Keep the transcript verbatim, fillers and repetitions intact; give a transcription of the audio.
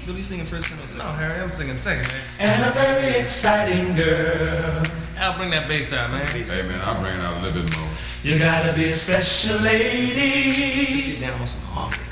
You'll be singing first tenor. No, Harry, I'm singing second, man. And a very exciting girl. I'll bring that bass out, man. Hey, man, I'll bring it out a little bit more. You gotta be a special lady. Let's get down on some harmony.